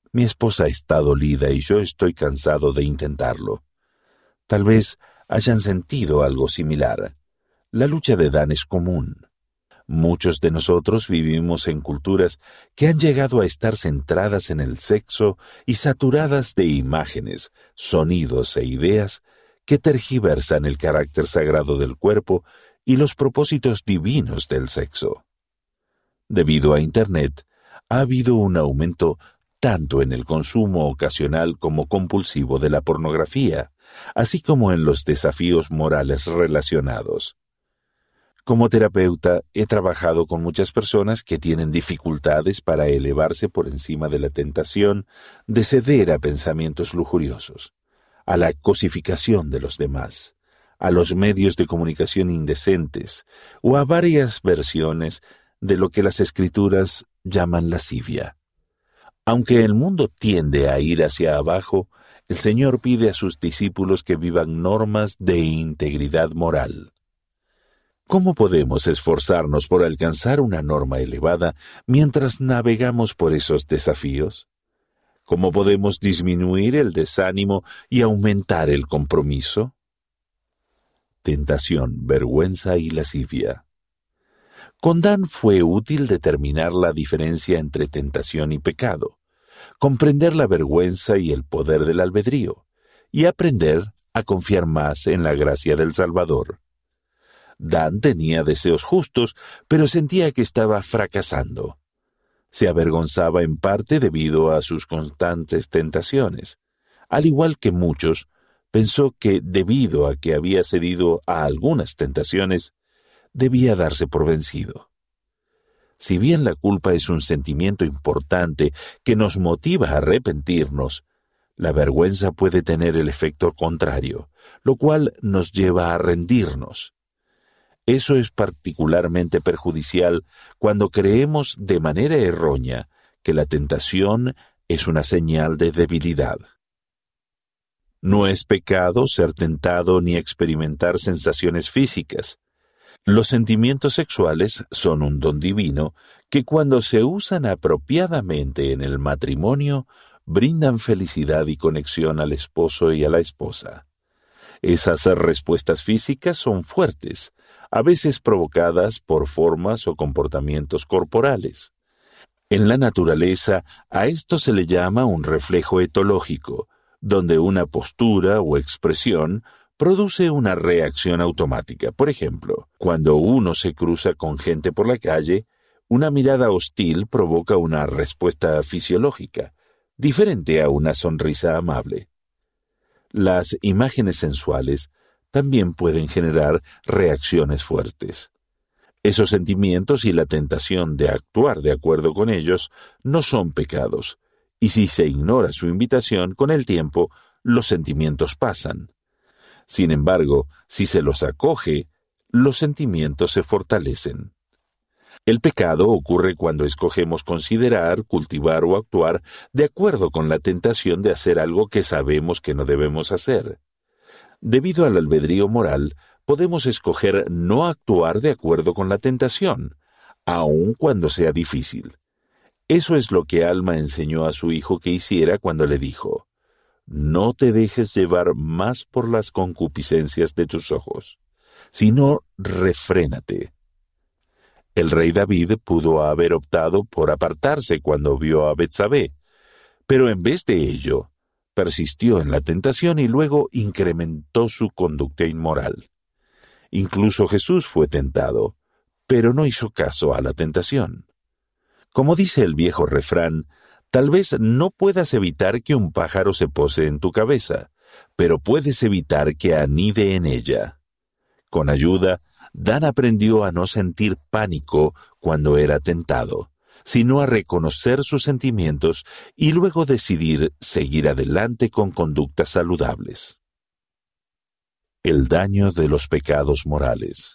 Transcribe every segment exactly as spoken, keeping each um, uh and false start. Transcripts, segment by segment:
Mi esposa está dolida y yo estoy cansado de intentarlo. Tal vez hayan sentido algo similar. La lucha de Dan es común. Muchos de nosotros vivimos en culturas que han llegado a estar centradas en el sexo y saturadas de imágenes, sonidos e ideas que tergiversan el carácter sagrado del cuerpo y los propósitos divinos del sexo. Debido a Internet, ha habido un aumento tanto en el consumo ocasional como compulsivo de la pornografía, así como en los desafíos morales relacionados. Como terapeuta, he trabajado con muchas personas que tienen dificultades para elevarse por encima de la tentación de ceder a pensamientos lujuriosos, a la cosificación de los demás, a los medios de comunicación indecentes o a varias versiones de lo que las escrituras llaman lascivia. Aunque el mundo tiende a ir hacia abajo, el Señor pide a sus discípulos que vivan normas de integridad moral. ¿Cómo podemos esforzarnos por alcanzar una norma elevada mientras navegamos por esos desafíos? ¿Cómo podemos disminuir el desánimo y aumentar el compromiso? Tentación, vergüenza y lascivia. Con Dan fue útil determinar la diferencia entre tentación y pecado, comprender la vergüenza y el poder del albedrío, y aprender a confiar más en la gracia del Salvador. Dan tenía deseos justos, pero sentía que estaba fracasando. Se avergonzaba en parte debido a sus constantes tentaciones. Al igual que muchos, pensó que debido a que había cedido a algunas tentaciones, debía darse por vencido. Si bien la culpa es un sentimiento importante que nos motiva a arrepentirnos, la vergüenza puede tener el efecto contrario, lo cual nos lleva a rendirnos. Eso es particularmente perjudicial cuando creemos de manera errónea que la tentación es una señal de debilidad. No es pecado ser tentado ni experimentar sensaciones físicas. Los sentimientos sexuales son un don divino que cuando se usan apropiadamente en el matrimonio, brindan felicidad y conexión al esposo y a la esposa. Esas respuestas físicas son fuertes, a veces provocadas por formas o comportamientos corporales. En la naturaleza, a esto se le llama un reflejo etológico, donde una postura o expresión produce una reacción automática. Por ejemplo, cuando uno se cruza con gente por la calle, una mirada hostil provoca una respuesta fisiológica, diferente a una sonrisa amable. Las imágenes sensuales también pueden generar reacciones fuertes. Esos sentimientos y la tentación de actuar de acuerdo con ellos no son pecados, y si se ignora su invitación, con el tiempo los sentimientos pasan. Sin embargo, si se los acoge, los sentimientos se fortalecen. El pecado ocurre cuando escogemos considerar, cultivar o actuar de acuerdo con la tentación de hacer algo que sabemos que no debemos hacer. Debido al albedrío moral, podemos escoger no actuar de acuerdo con la tentación, aun cuando sea difícil. Eso es lo que Alma enseñó a su hijo que hiciera cuando le dijo: «No te dejes llevar más por las concupiscencias de tus ojos, sino refrénate». El rey David pudo haber optado por apartarse cuando vio a Betsabé, pero en vez de ello, persistió en la tentación y luego incrementó su conducta inmoral. Incluso Jesús fue tentado, pero no hizo caso a la tentación. Como dice el viejo refrán, tal vez no puedas evitar que un pájaro se pose en tu cabeza, pero puedes evitar que anide en ella. Con ayuda, Dan aprendió a no sentir pánico cuando era tentado, sino a reconocer sus sentimientos y luego decidir seguir adelante con conductas saludables. El daño de los pecados morales.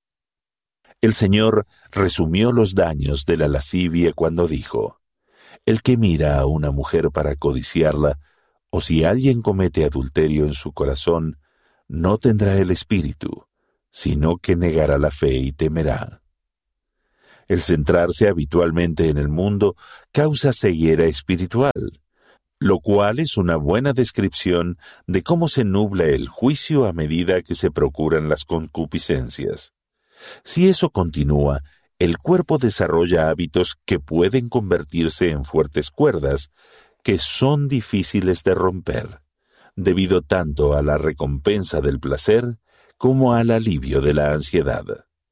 El Señor resumió los daños de la lascivia cuando dijo: «El que mira a una mujer para codiciarla, o si alguien comete adulterio en su corazón, no tendrá el espíritu, sino que negará la fe y temerá». El centrarse habitualmente en el mundo causa ceguera espiritual, lo cual es una buena descripción de cómo se nubla el juicio a medida que se procuran las concupiscencias. Si eso continúa, el cuerpo desarrolla hábitos que pueden convertirse en fuertes cuerdas, que son difíciles de romper, debido tanto a la recompensa del placer como al alivio de la ansiedad.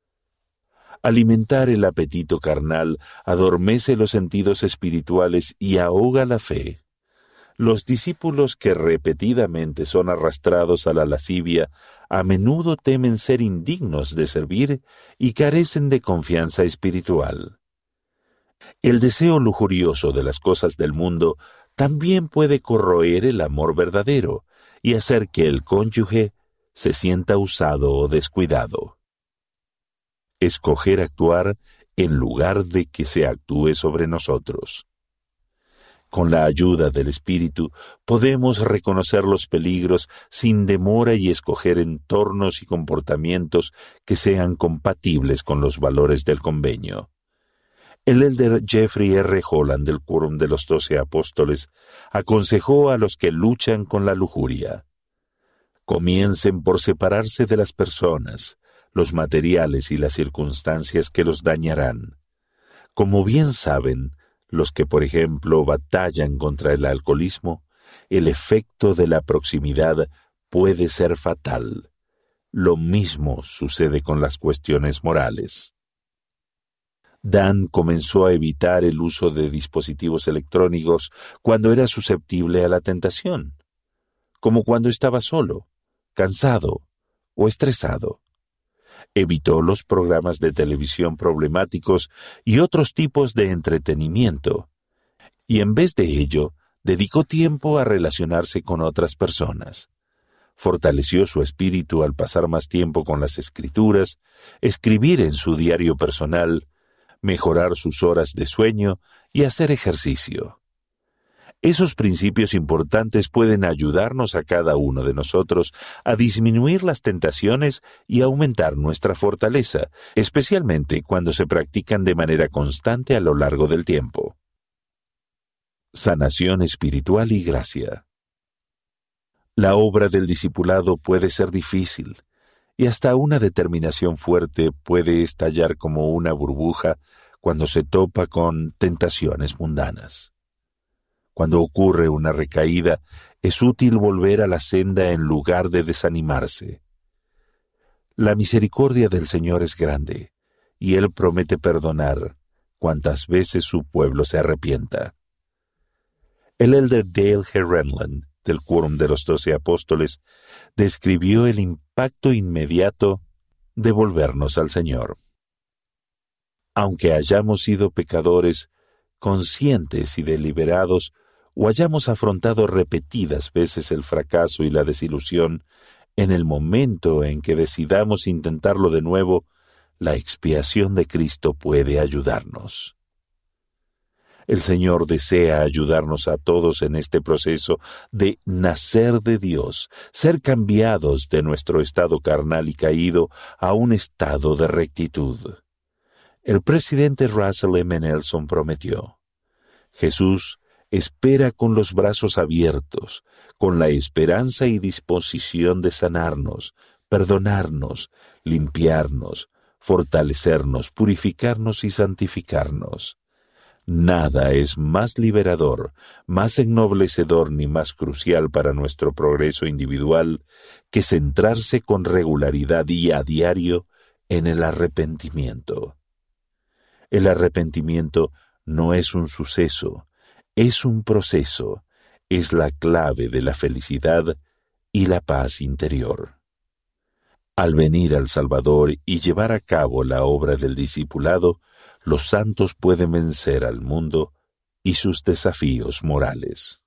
Alimentar el apetito carnal adormece los sentidos espirituales y ahoga la fe. Los discípulos que repetidamente son arrastrados a la lascivia a menudo temen ser indignos de servir y carecen de confianza espiritual. El deseo lujurioso de las cosas del mundo también puede corroer el amor verdadero y hacer que el cónyuge se sienta usado o descuidado. Escoger actuar en lugar de que se actúe sobre nosotros. Con la ayuda del Espíritu podemos reconocer los peligros sin demora y escoger entornos y comportamientos que sean compatibles con los valores del convenio. El elder Jeffrey R. Holland del Quórum de los Doce Apóstoles aconsejó a los que luchan con la lujuria: comiencen por separarse de las personas, los materiales y las circunstancias que los dañarán. Como bien saben, los que, por ejemplo, batallan contra el alcoholismo, el efecto de la proximidad puede ser fatal. Lo mismo sucede con las cuestiones morales. Dan comenzó a evitar el uso de dispositivos electrónicos cuando era susceptible a la tentación, como cuando estaba solo, cansado o estresado. Evitó los programas de televisión problemáticos y otros tipos de entretenimiento, y en vez de ello, dedicó tiempo a relacionarse con otras personas. Fortaleció su espíritu al pasar más tiempo con las Escrituras, escribir en su diario personal, mejorar sus horas de sueño y hacer ejercicio. Esos principios importantes pueden ayudarnos a cada uno de nosotros a disminuir las tentaciones y aumentar nuestra fortaleza, especialmente cuando se practican de manera constante a lo largo del tiempo. Sanación espiritual y gracia. La obra del discipulado puede ser difícil, y hasta una determinación fuerte puede estallar como una burbuja cuando se topa con tentaciones mundanas. Cuando ocurre una recaída, es útil volver a la senda en lugar de desanimarse. La misericordia del Señor es grande, y Él promete perdonar cuantas veces su pueblo se arrepienta. El elder Dale G. Renlund, del Quórum de los Doce Apóstoles, describió el impacto inmediato de volvernos al Señor. Aunque hayamos sido pecadores, conscientes y deliberados, o hayamos afrontado repetidas veces el fracaso y la desilusión, en el momento en que decidamos intentarlo de nuevo, la expiación de Cristo puede ayudarnos. El Señor desea ayudarnos a todos en este proceso de nacer de Dios, ser cambiados de nuestro estado carnal y caído a un estado de rectitud. El presidente Russell M. Nelson prometió: Jesús espera con los brazos abiertos, con la esperanza y disposición de sanarnos, perdonarnos, limpiarnos, fortalecernos, purificarnos y santificarnos. Nada es más liberador, más ennoblecedor ni más crucial para nuestro progreso individual que centrarse con regularidad y a diario en el arrepentimiento. El arrepentimiento no es un suceso, es un proceso, es la clave de la felicidad y la paz interior. Al venir al Salvador y llevar a cabo la obra del discipulado, los santos pueden vencer al mundo y sus desafíos morales.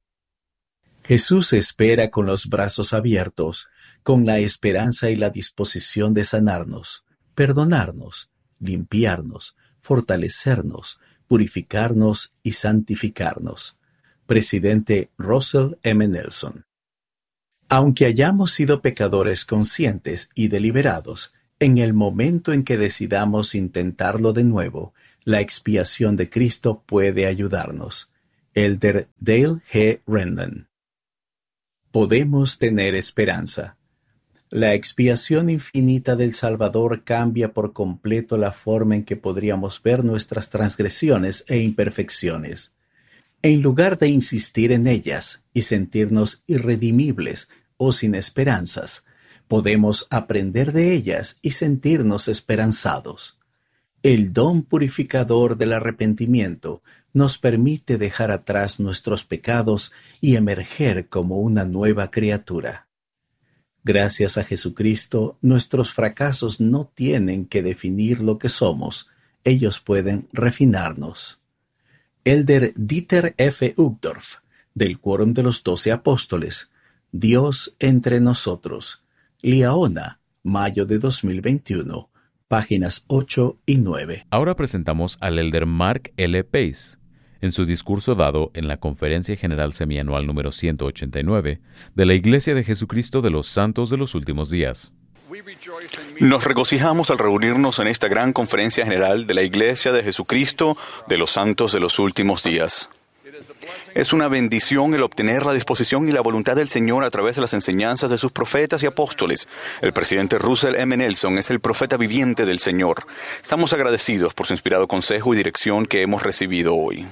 Jesús espera con los brazos abiertos, con la esperanza y la disposición de sanarnos, perdonarnos, limpiarnos, fortalecernos, purificarnos y santificarnos. Presidente Russell M. Nelson. Aunque hayamos sido pecadores conscientes y deliberados, en el momento en que decidamos intentarlo de nuevo, la expiación de Cristo puede ayudarnos. Elder Dale G. Rendon. Podemos tener esperanza. La expiación infinita del Salvador cambia por completo la forma en que podríamos ver nuestras transgresiones e imperfecciones. En lugar de insistir en ellas y sentirnos irredimibles o sin esperanzas, podemos aprender de ellas y sentirnos esperanzados. El don purificador del arrepentimiento nos permite dejar atrás nuestros pecados y emerger como una nueva criatura. Gracias a Jesucristo, nuestros fracasos no tienen que definir lo que somos, ellos pueden refinarnos. Elder Dieter F. Uchtdorf, del Quórum de los Doce Apóstoles, Dios entre nosotros, Liaona, mayo de dos mil veintiuno, páginas ocho y nueve. Ahora presentamos al Elder Mark L. Pace, en su discurso dado en la Conferencia General Semianual número ciento ochenta y nueve de la Iglesia de Jesucristo de los Santos de los Últimos Días. Nos regocijamos al reunirnos en esta gran conferencia general de la Iglesia de Jesucristo de los Santos de los Últimos Días. Es una bendición el obtener la disposición y la voluntad del Señor a través de las enseñanzas de sus profetas y apóstoles. El presidente Russell M. Nelson es el profeta viviente del Señor. Estamos agradecidos por su inspirado consejo y dirección que hemos recibido hoy.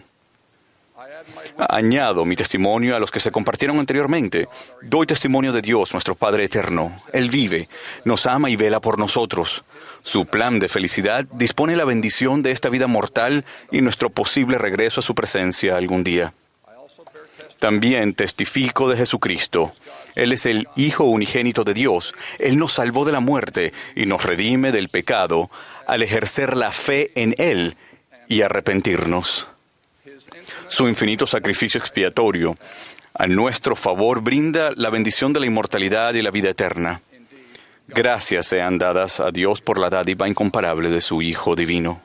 Añado mi testimonio a los que se compartieron anteriormente. Doy testimonio de Dios, nuestro Padre eterno. Él vive, nos ama y vela por nosotros. Su plan de felicidad dispone la bendición de esta vida mortal y nuestro posible regreso a su presencia algún día. También testifico de Jesucristo. Él es el Hijo unigénito de Dios. Él nos salvó de la muerte y nos redime del pecado al ejercer la fe en Él y arrepentirnos. Su infinito sacrificio expiatorio a nuestro favor brinda la bendición de la inmortalidad y la vida eterna. Gracias sean dadas a Dios por la dádiva incomparable de su Hijo divino.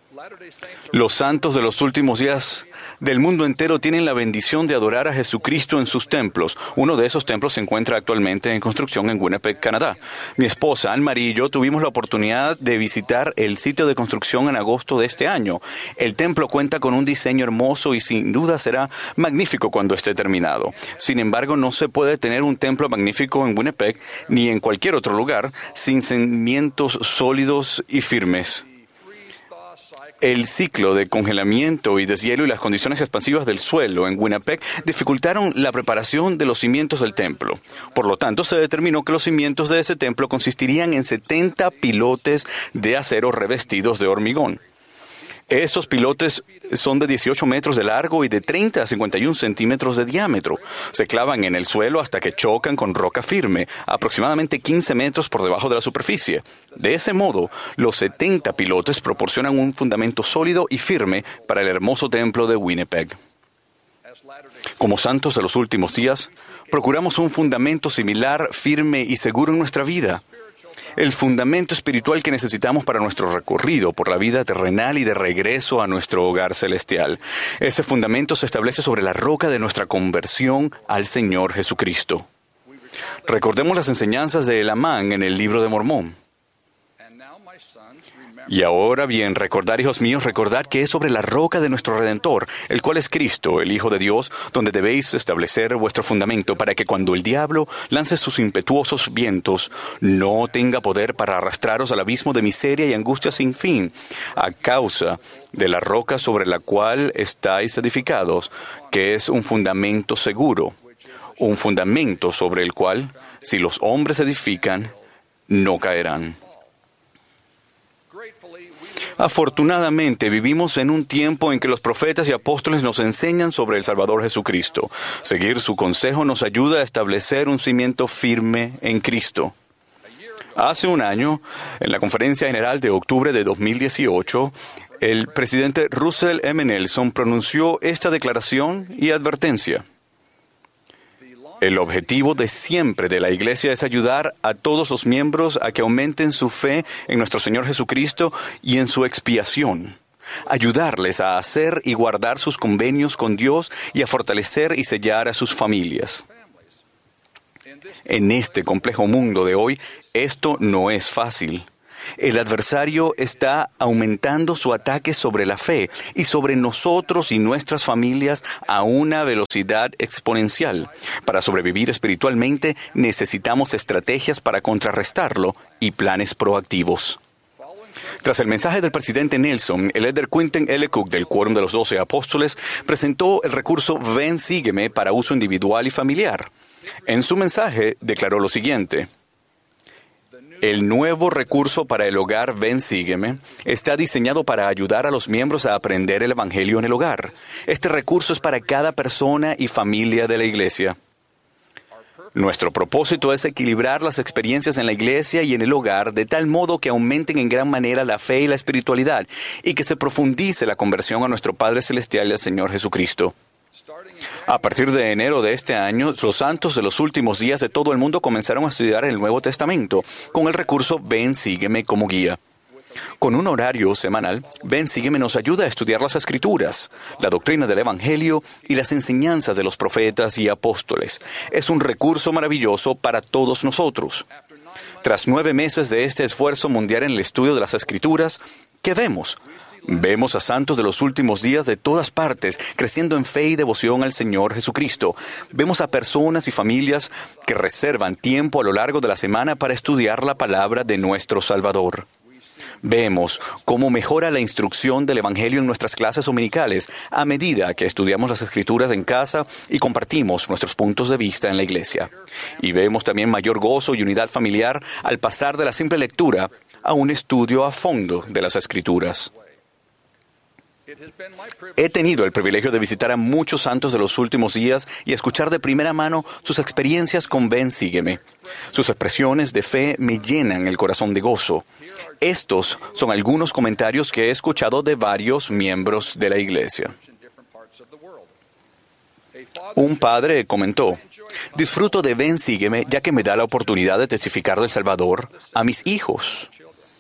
Los santos de los últimos días del mundo entero tienen la bendición de adorar a Jesucristo en sus templos. Uno de esos templos se encuentra actualmente en construcción en Winnipeg, Canadá. Mi esposa Anne-Marie y yo tuvimos la oportunidad de visitar el sitio de construcción en agosto de este año. El templo cuenta con un diseño hermoso y sin duda será magnífico cuando esté terminado. Sin embargo, no se puede tener un templo magnífico en Winnipeg ni en cualquier otro lugar sin cimientos sólidos y firmes. El ciclo de congelamiento y deshielo y las condiciones expansivas del suelo en Winnipeg dificultaron la preparación de los cimientos del templo. Por lo tanto, se determinó que los cimientos de ese templo consistirían en setenta pilotes de acero revestidos de hormigón. Esos pilotes son de dieciocho metros de largo y de treinta a cincuenta y uno centímetros de diámetro. Se clavan en el suelo hasta que chocan con roca firme, aproximadamente quince metros por debajo de la superficie. De ese modo, los setenta pilotes proporcionan un fundamento sólido y firme para el hermoso templo de Winnipeg. Como santos de los últimos días, procuramos un fundamento similar, firme y seguro en nuestra vida. El fundamento espiritual que necesitamos para nuestro recorrido por la vida terrenal y de regreso a nuestro hogar celestial. Ese fundamento se establece sobre la roca de nuestra conversión al Señor Jesucristo. Recordemos las enseñanzas de Elamán en el Libro de Mormón. Y ahora bien, recordad, hijos míos, recordad que es sobre la roca de nuestro Redentor, el cual es Cristo, el Hijo de Dios, donde debéis establecer vuestro fundamento para que cuando el diablo lance sus impetuosos vientos, no tenga poder para arrastraros al abismo de miseria y angustia sin fin, a causa de la roca sobre la cual estáis edificados, que es un fundamento seguro, un fundamento sobre el cual, si los hombres edifican, no caerán. Afortunadamente, vivimos en un tiempo en que los profetas y apóstoles nos enseñan sobre el Salvador Jesucristo. Seguir su consejo nos ayuda a establecer un cimiento firme en Cristo. Hace un año, en la Conferencia General de octubre de dos mil dieciocho, el presidente Russell M. Nelson pronunció esta declaración y advertencia. El objetivo de siempre de la Iglesia es ayudar a todos los miembros a que aumenten su fe en nuestro Señor Jesucristo y en su expiación. Ayudarles a hacer y guardar sus convenios con Dios y a fortalecer y sellar a sus familias. En este complejo mundo de hoy, esto no es fácil. El adversario está aumentando su ataque sobre la fe y sobre nosotros y nuestras familias a una velocidad exponencial. Para sobrevivir espiritualmente necesitamos estrategias para contrarrestarlo y planes proactivos. Tras el mensaje del presidente Nelson, el elder Quentin L. Cook del Quórum de los Doce Apóstoles presentó el recurso Ven, sígueme para uso individual y familiar. En su mensaje declaró lo siguiente: el nuevo recurso para el hogar Ven, sígueme está diseñado para ayudar a los miembros a aprender el Evangelio en el hogar. Este recurso es para cada persona y familia de la iglesia. Nuestro propósito es equilibrar las experiencias en la iglesia y en el hogar de tal modo que aumenten en gran manera la fe y la espiritualidad y que se profundice la conversión a nuestro Padre Celestial y al Señor Jesucristo. A partir de enero de este año, los santos de los últimos días de todo el mundo comenzaron a estudiar el Nuevo Testamento con el recurso Ven, sígueme como guía. Con un horario semanal, Ven, sígueme nos ayuda a estudiar las Escrituras, la doctrina del Evangelio y las enseñanzas de los profetas y apóstoles. Es un recurso maravilloso para todos nosotros. Tras nueve meses de este esfuerzo mundial en el estudio de las Escrituras, ¿qué vemos? Vemos a santos de los últimos días de todas partes creciendo en fe y devoción al Señor Jesucristo. Vemos a personas y familias que reservan tiempo a lo largo de la semana para estudiar la palabra de nuestro Salvador. Vemos cómo mejora la instrucción del Evangelio en nuestras clases dominicales a medida que estudiamos las Escrituras en casa y compartimos nuestros puntos de vista en la iglesia. Y vemos también mayor gozo y unidad familiar al pasar de la simple lectura a un estudio a fondo de las Escrituras. He tenido el privilegio de visitar a muchos santos de los últimos días y escuchar de primera mano sus experiencias con Ven, sígueme. Sus expresiones de fe me llenan el corazón de gozo. Estos son algunos comentarios que he escuchado de varios miembros de la iglesia. Un padre comentó: disfruto de Ven, sígueme ya que me da la oportunidad de testificar del Salvador a mis hijos.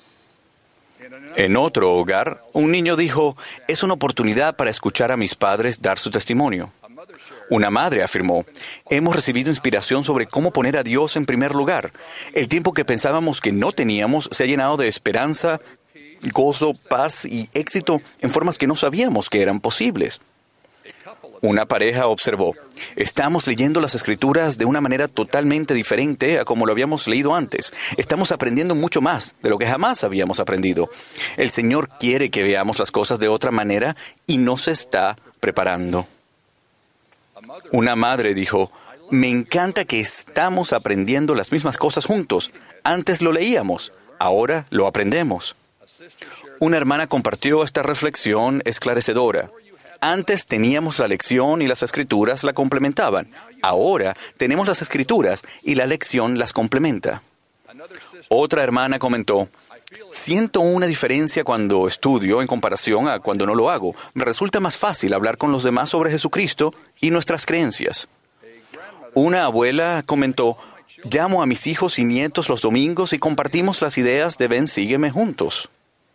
En otro hogar, un niño dijo: es una oportunidad para escuchar a mis padres dar su testimonio. Una madre afirmó: hemos recibido inspiración sobre cómo poner a Dios en primer lugar. El tiempo que pensábamos que no teníamos se ha llenado de esperanza, gozo, paz y éxito en formas que no sabíamos que eran posibles. Una pareja observó: estamos leyendo las Escrituras de una manera totalmente diferente a como lo habíamos leído antes. Estamos aprendiendo mucho más de lo que jamás habíamos aprendido. El Señor quiere que veamos las cosas de otra manera y nos está preparando. Una madre dijo: me encanta que estamos aprendiendo las mismas cosas juntos. Antes lo leíamos, ahora lo aprendemos. Una hermana compartió esta reflexión esclarecedora. Antes teníamos la lección y las Escrituras la complementaban. Ahora tenemos las Escrituras y la lección las complementa. Otra hermana comentó: siento una diferencia cuando estudio en comparación a cuando no lo hago. Me resulta más fácil hablar con los demás sobre Jesucristo y nuestras creencias. Una abuela comentó: llamo a mis hijos y nietos los domingos y compartimos las ideas de Ven, sígueme juntos.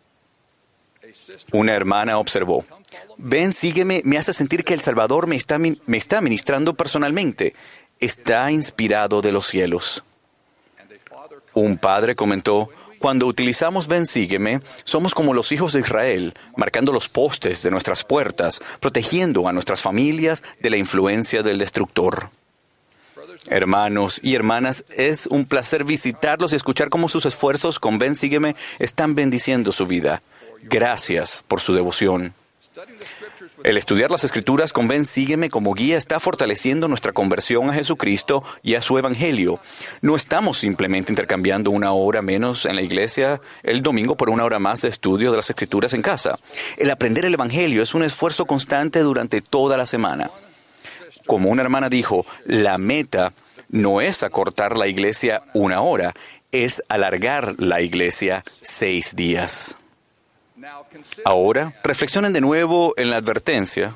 Una hermana observó: Ven, sígueme me hace sentir que el Salvador me está, me está ministrando personalmente. Está inspirado de los cielos. Un padre comentó: cuando utilizamos Ven, sígueme, somos como los hijos de Israel, marcando los postes de nuestras puertas, protegiendo a nuestras familias de la influencia del destructor. Hermanos y hermanas, es un placer visitarlos y escuchar cómo sus esfuerzos con Ven, sígueme están bendiciendo su vida. Gracias por su devoción. El estudiar las Escrituras con Ven, sígueme como guía está fortaleciendo nuestra conversión a Jesucristo y a su Evangelio. No estamos simplemente intercambiando una hora menos en la iglesia el domingo por una hora más de estudio de las Escrituras en casa. El aprender el Evangelio es un esfuerzo constante durante toda la semana. Como una hermana dijo, la meta no es acortar la iglesia una hora, es alargar la iglesia seis días. Ahora, reflexionen de nuevo en la advertencia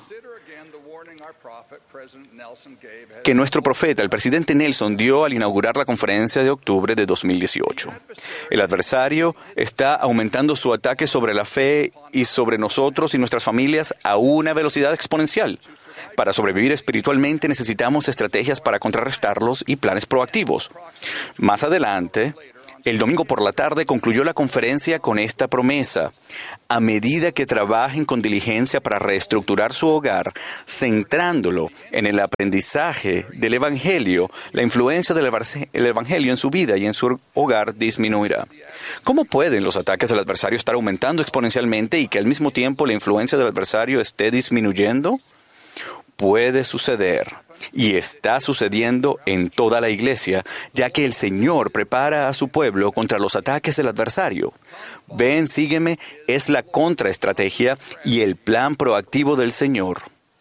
que nuestro profeta, el presidente Nelson, dio al inaugurar la conferencia de octubre de dos mil dieciocho. El adversario está aumentando su ataque sobre la fe y sobre nosotros y nuestras familias a una velocidad exponencial. Para sobrevivir espiritualmente necesitamos estrategias para contrarrestarlos y planes proactivos. Más adelante, El domingo por la tarde concluyó la conferencia con esta promesa: a medida que trabajen con diligencia para reestructurar su hogar, centrándolo en el aprendizaje del Evangelio, la influencia del Evangelio en su vida y en su hogar disminuirá. ¿Cómo pueden los ataques del adversario estar aumentando exponencialmente y que al mismo tiempo la influencia del adversario esté disminuyendo? Puede suceder, y está sucediendo en toda la iglesia, ya que el Señor prepara a su pueblo contra los ataques del adversario. Ven, sígueme, es la contraestrategia y el plan proactivo del Señor.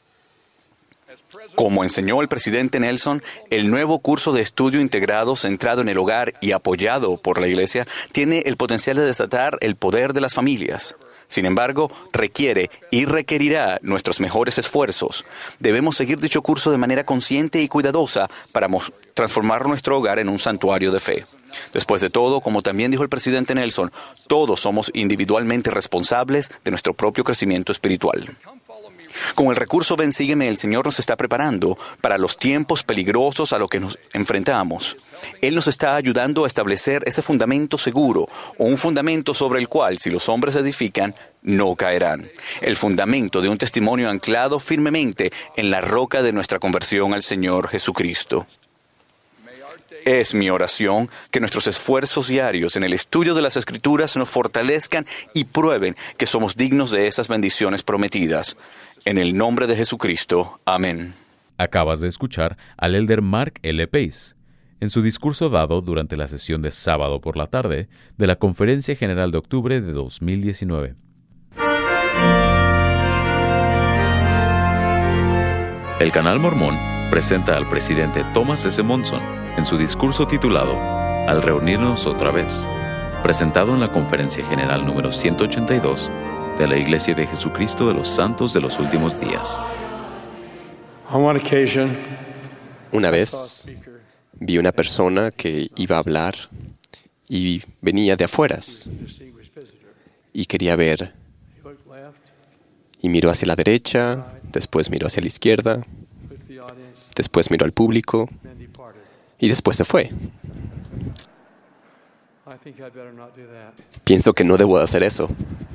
Como enseñó el presidente Nelson, el nuevo curso de estudio integrado centrado en el hogar y apoyado por la Iglesia tiene el potencial de desatar el poder de las familias. Sin embargo, requiere y requerirá nuestros mejores esfuerzos. Debemos seguir dicho curso de manera consciente y cuidadosa para transformar nuestro hogar en un santuario de fe. Después de todo, como también dijo el presidente Nelson, todos somos individualmente responsables de nuestro propio crecimiento espiritual. Con el recurso Ven, sígueme, el Señor nos está preparando para los tiempos peligrosos a los que nos enfrentamos. Él nos está ayudando a establecer ese fundamento seguro, o un fundamento sobre el cual, si los hombres edifican, no caerán. El fundamento de un testimonio anclado firmemente en la roca de nuestra conversión al Señor Jesucristo. Es mi oración que nuestros esfuerzos diarios en el estudio de las Escrituras nos fortalezcan y prueben que somos dignos de esas bendiciones prometidas. En el nombre de Jesucristo. Amén. Acabas de escuchar al elder Mark L. Pace en su discurso dado durante la sesión de sábado por la tarde de la Conferencia General de Octubre de dos mil diecinueve. El Canal Mormón presenta al presidente Thomas S. Monson en su discurso titulado Al reunirnos otra vez, presentado en la Conferencia General número ciento ochenta y dos de la Iglesia de Jesucristo de los Santos de los Últimos Días. Una vez vi una persona que iba a hablar y venía de afueras y quería ver, y miró hacia la derecha, después miró hacia la izquierda, después miró al público y después se fue. Pienso que no debo hacer eso.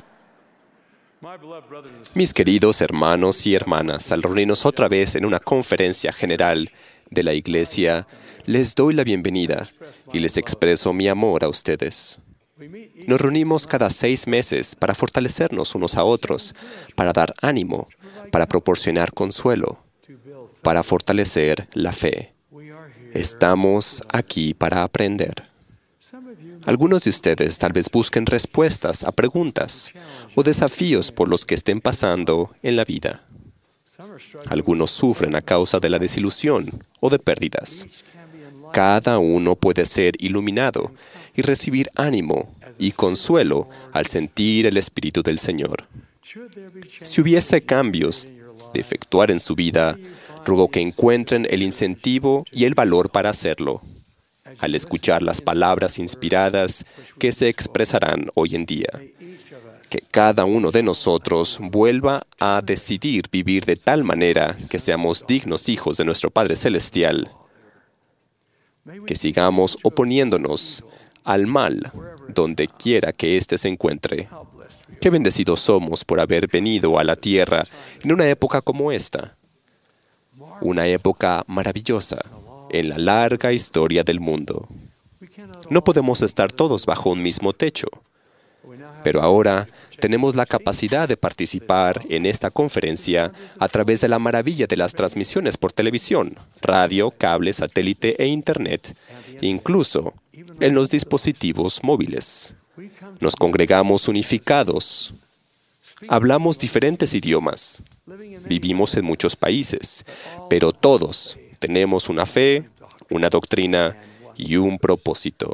Mis queridos hermanos y hermanas, al reunirnos otra vez en una conferencia general de la Iglesia, les doy la bienvenida y les expreso mi amor a ustedes. Nos reunimos cada seis meses para fortalecernos unos a otros, para dar ánimo, para proporcionar consuelo, para fortalecer la fe. Estamos aquí para aprender. Algunos de ustedes tal vez busquen respuestas a preguntas o desafíos por los que estén pasando en la vida. Algunos sufren a causa de la desilusión o de pérdidas. Cada uno puede ser iluminado y recibir ánimo y consuelo al sentir el Espíritu del Señor. Si hubiese cambios de efectuar en su vida, ruego que encuentren el incentivo y el valor para hacerlo, al escuchar las palabras inspiradas que se expresarán hoy en día. Que cada uno de nosotros vuelva a decidir vivir de tal manera que seamos dignos hijos de nuestro Padre Celestial. Que sigamos oponiéndonos al mal donde quiera que éste se encuentre. Qué bendecidos somos por haber venido a la tierra en una época como esta. Una época maravillosa en la larga historia del mundo. No podemos estar todos bajo un mismo techo, pero ahora tenemos la capacidad de participar en esta conferencia a través de la maravilla de las transmisiones por televisión, radio, cable, satélite e Internet, incluso en los dispositivos móviles. Nos congregamos unificados. Hablamos diferentes idiomas. Vivimos en muchos países, pero todos tenemos una fe, una doctrina y un propósito.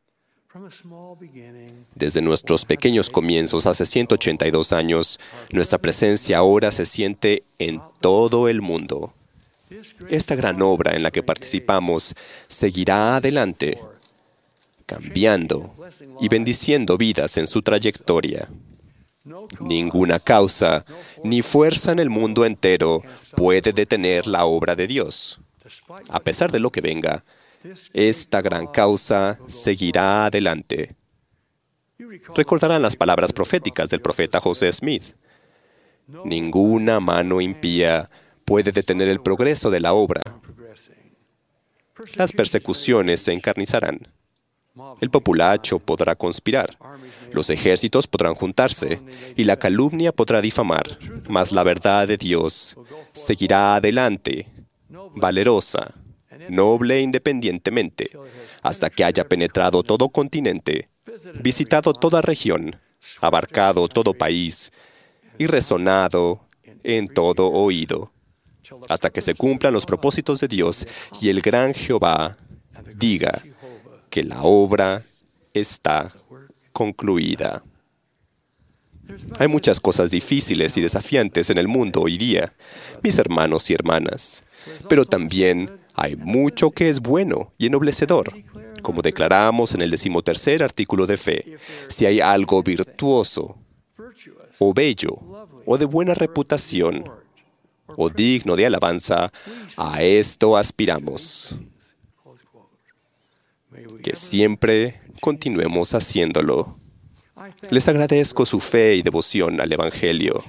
Desde nuestros pequeños comienzos hace ciento ochenta y dos años, nuestra presencia ahora se siente en todo el mundo. Esta gran obra en la que participamos seguirá adelante, cambiando y bendiciendo vidas en su trayectoria. Ninguna causa ni fuerza en el mundo entero puede detener la obra de Dios. A pesar de lo que venga, Esta gran causa seguirá adelante. Recordarán las palabras proféticas del profeta José Smith. Ninguna mano impía puede detener el progreso de la obra. Las persecuciones se encarnizarán. El populacho podrá conspirar, los ejércitos podrán juntarse, y la calumnia podrá difamar, mas la verdad de Dios seguirá adelante, valerosa, noble e independientemente, hasta que haya penetrado todo continente, visitado toda región, abarcado todo país, y resonado en todo oído, hasta que se cumplan los propósitos de Dios y el gran Jehová diga que la obra está concluida. Hay muchas cosas difíciles y desafiantes en el mundo hoy día, mis hermanos y hermanas, pero también hay mucho que es bueno y ennoblecedor. Como declaramos en el decimotercer artículo de fe, si hay algo virtuoso, o bello, o de buena reputación, o digno de alabanza, a esto aspiramos. Que siempre continuemos haciéndolo. Les agradezco su fe y devoción al Evangelio.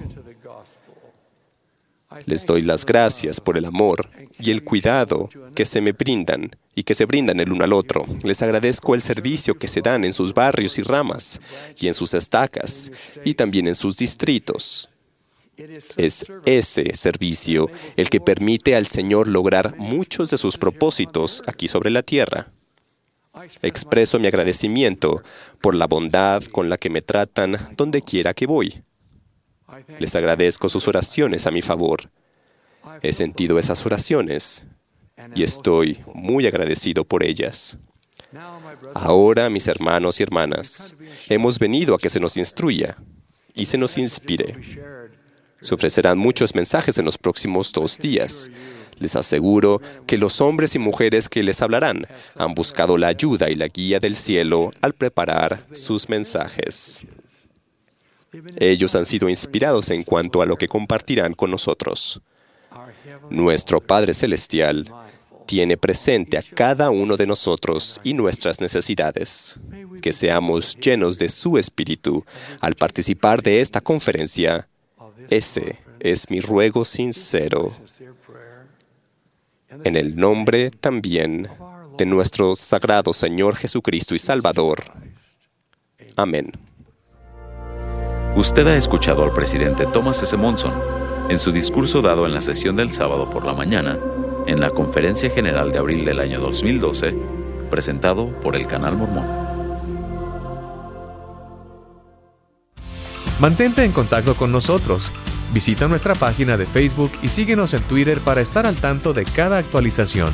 Les doy las gracias por el amor y el cuidado que se me brindan y que se brindan el uno al otro. Les agradezco el servicio que se dan en sus barrios y ramas, y en sus estacas, y también en sus distritos. Es ese servicio el que permite al Señor lograr muchos de sus propósitos aquí sobre la tierra. Expreso mi agradecimiento por la bondad con la que me tratan donde quiera que voy. Les agradezco sus oraciones a mi favor. He sentido esas oraciones y estoy muy agradecido por ellas. Ahora, mis hermanos y hermanas, hemos venido a que se nos instruya y se nos inspire. Se ofrecerán muchos mensajes en los próximos dos días. Les aseguro que los hombres y mujeres que les hablarán han buscado la ayuda y la guía del cielo al preparar sus mensajes. Ellos han sido inspirados en cuanto a lo que compartirán con nosotros. Nuestro Padre Celestial tiene presente a cada uno de nosotros y nuestras necesidades. Que seamos llenos de su Espíritu al participar de esta conferencia. Ese es mi ruego sincero. En el nombre también de nuestro sagrado Señor Jesucristo y Salvador. Amén. Usted ha escuchado al presidente Thomas S. Monson en su discurso dado en la sesión del sábado por la mañana en la Conferencia General de abril del año dos mil doce, presentado por el Canal Mormón. Mantente en contacto con nosotros. Visita nuestra página de Facebook y síguenos en Twitter para estar al tanto de cada actualización.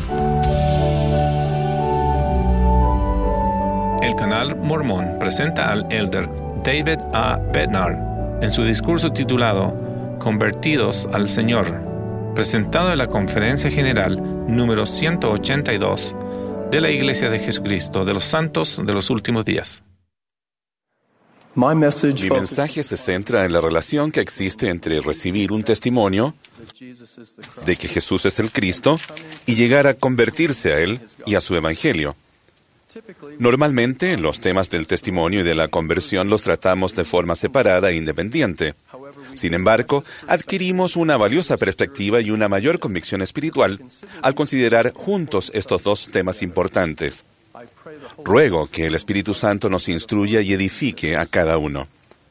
El Canal Mormón presenta al elder David A. Bednar en su discurso titulado Convertidos al Señor, presentado en la Conferencia General número ciento ochenta y dos de la Iglesia de Jesucristo de los Santos de los Últimos Días. Mi mensaje se centra en la relación que existe entre recibir un testimonio de que Jesús es el Cristo y llegar a convertirse a Él y a su Evangelio. Normalmente, los temas del testimonio y de la conversión los tratamos de forma separada e independiente. Sin embargo, adquirimos una valiosa perspectiva y una mayor convicción espiritual al considerar juntos estos dos temas importantes. Ruego que el Espíritu Santo nos instruya y edifique a cada uno.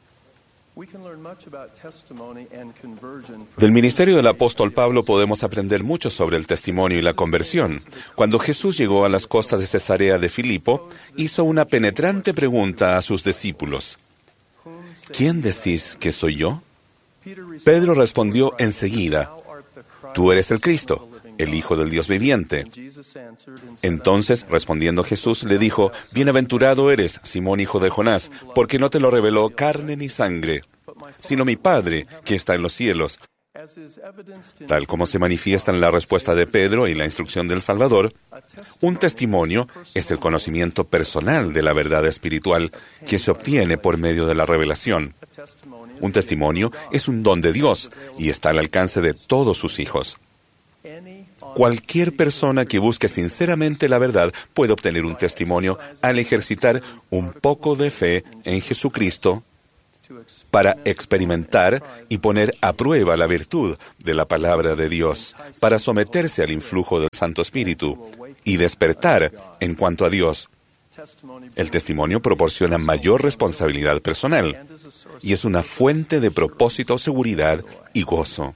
Del ministerio del apóstol Pablo podemos aprender mucho sobre el testimonio y la conversión. Cuando Jesús llegó a las costas de Cesarea de Filipo, hizo una penetrante pregunta a sus discípulos. ¿Quién decís que soy yo? Pedro respondió enseguida, Tú eres el Cristo, el Hijo del Dios viviente. Entonces, respondiendo Jesús, le dijo, Bienaventurado eres, Simón, hijo de Jonás, porque no te lo reveló carne ni sangre, sino mi Padre, que está en los cielos. Tal como se manifiesta en la respuesta de Pedro y la instrucción del Salvador, un testimonio es el conocimiento personal de la verdad espiritual que se obtiene por medio de la revelación. Un testimonio es un don de Dios y está al alcance de todos sus hijos. Cualquier persona que busque sinceramente la verdad puede obtener un testimonio al ejercitar un poco de fe en Jesucristo para experimentar y poner a prueba la virtud de la palabra de Dios, para someterse al influjo del Santo Espíritu y despertar en cuanto a Dios. El testimonio proporciona mayor responsabilidad personal y es una fuente de propósito, seguridad y gozo.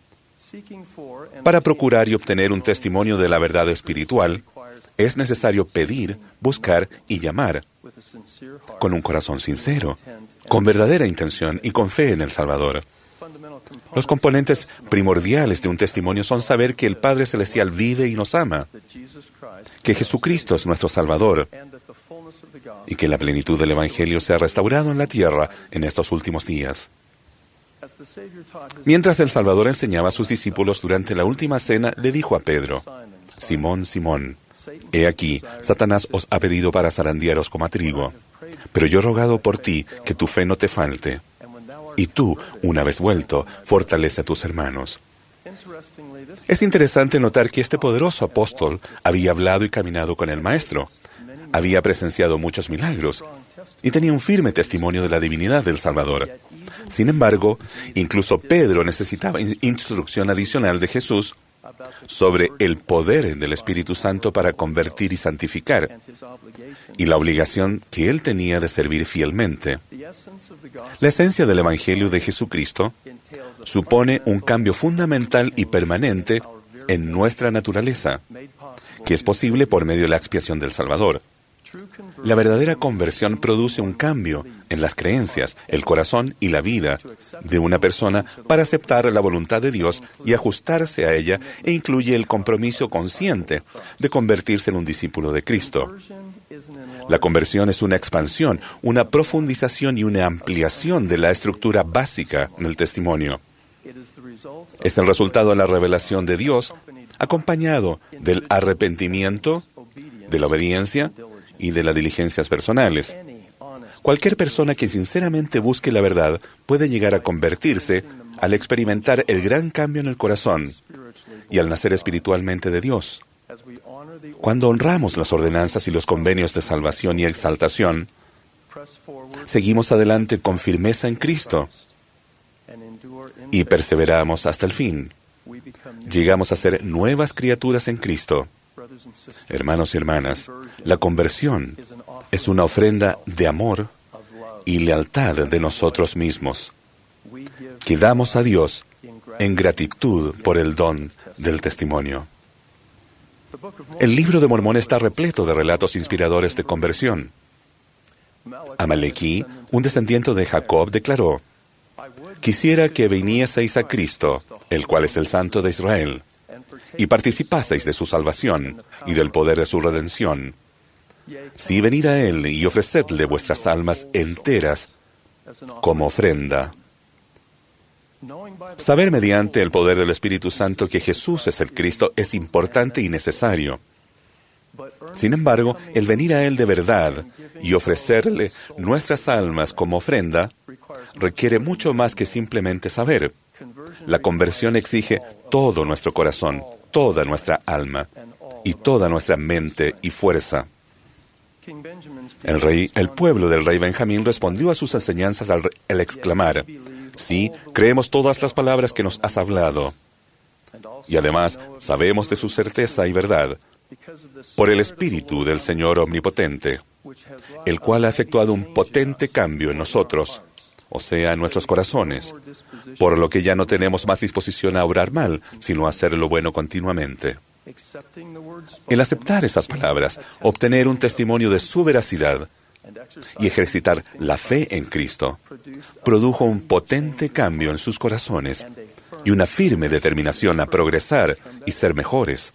Para procurar y obtener un testimonio de la verdad espiritual, es necesario pedir, buscar y llamar con un corazón sincero, con verdadera intención y con fe en el Salvador. Los componentes primordiales de un testimonio son saber que el Padre Celestial vive y nos ama, que Jesucristo es nuestro Salvador y que la plenitud del Evangelio se ha restaurado en la tierra en estos últimos días. Mientras el Salvador enseñaba a sus discípulos durante la última cena, le dijo a Pedro: Simón, Simón, he aquí, Satanás os ha pedido para zarandearos como a trigo, pero yo he rogado por ti que tu fe no te falte. Y tú, una vez vuelto, fortalece a tus hermanos. Es interesante notar que este poderoso apóstol había hablado y caminado con el Maestro, había presenciado muchos milagros y tenía un firme testimonio de la divinidad del Salvador. Sin embargo, incluso Pedro necesitaba instrucción adicional de Jesús sobre el poder del Espíritu Santo para convertir y santificar, y la obligación que él tenía de servir fielmente. La esencia del Evangelio de Jesucristo supone un cambio fundamental y permanente en nuestra naturaleza, que es posible por medio de la expiación del Salvador. La verdadera conversión produce un cambio en las creencias, el corazón y la vida de una persona para aceptar la voluntad de Dios y ajustarse a ella, e incluye el compromiso consciente de convertirse en un discípulo de Cristo. La conversión es una expansión, una profundización y una ampliación de la estructura básica del testimonio. Es el resultado de la revelación de Dios, acompañado del arrepentimiento, de la obediencia y de las diligencias personales. Cualquier persona que sinceramente busque la verdad puede llegar a convertirse al experimentar el gran cambio en el corazón y al nacer espiritualmente de Dios. Cuando honramos las ordenanzas y los convenios de salvación y exaltación, seguimos adelante con firmeza en Cristo y perseveramos hasta el fin. Llegamos a ser nuevas criaturas en Cristo. Hermanos y hermanas, la conversión es una ofrenda de amor y lealtad de nosotros mismos, que damos a Dios en gratitud por el don del testimonio. El libro de Mormón está repleto de relatos inspiradores de conversión. Amalequí, un descendiente de Jacob, declaró: «Quisiera que vinieseis a Cristo, el cual es el Santo de Israel, y participaseis de su salvación y del poder de su redención. Sí, venid a Él y ofrecedle vuestras almas enteras como ofrenda». Saber mediante el poder del Espíritu Santo que Jesús es el Cristo es importante y necesario. Sin embargo, el venir a Él de verdad y ofrecerle nuestras almas como ofrenda requiere mucho más que simplemente saber. La conversión exige todo nuestro corazón, toda nuestra alma y toda nuestra mente y fuerza. El rey, el pueblo del rey Benjamín respondió a sus enseñanzas al, al exclamar: «Sí, creemos todas las palabras que nos has hablado. Y además sabemos de su certeza y verdad, por el Espíritu del Señor Omnipotente, el cual ha efectuado un potente cambio en nosotros, o sea, en nuestros corazones, por lo que ya no tenemos más disposición a obrar mal, sino a hacer lo bueno continuamente». El aceptar esas palabras, obtener un testimonio de su veracidad y ejercitar la fe en Cristo, produjo un potente cambio en sus corazones y una firme determinación a progresar y ser mejores.